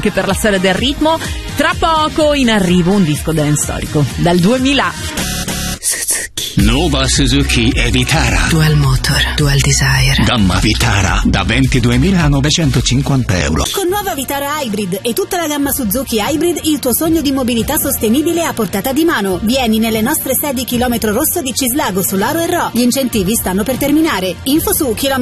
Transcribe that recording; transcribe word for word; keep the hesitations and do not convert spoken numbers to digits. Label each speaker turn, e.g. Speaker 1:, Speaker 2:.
Speaker 1: che per la storia del ritmo. Tra poco in arrivo un disco dance storico dal duemila.
Speaker 2: Nuova Suzuki e-Vitara
Speaker 3: Dual Motor, Dual Desire.
Speaker 2: Gamma Vitara da ventiduemilanovecentocinquanta euro.
Speaker 4: Con nuova Vitara Hybrid e tutta la gamma Suzuki Hybrid, il tuo sogno di mobilità sostenibile a portata di mano. Vieni nelle nostre sedi Chilometro Rosso di Cislago, Solaro e Ro. Gli incentivi stanno per terminare. Info su chilometro